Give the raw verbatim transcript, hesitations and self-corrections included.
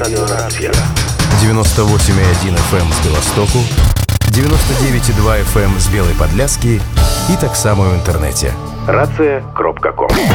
Радиорация. девяносто восемь и один эф эм з Белостоку, девяносто девять и два эф эм з Белой Подляски и так само в интернете. рация крапка ком.